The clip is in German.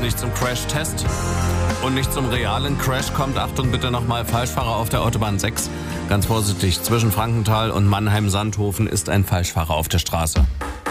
nicht zum Crash-Test und nicht zum realen Crash kommt, Achtung bitte nochmal, Falschfahrer auf der Autobahn 6. Ganz vorsichtig, zwischen Frankenthal und Mannheim-Sandhofen ist ein Falschfahrer auf der Straße.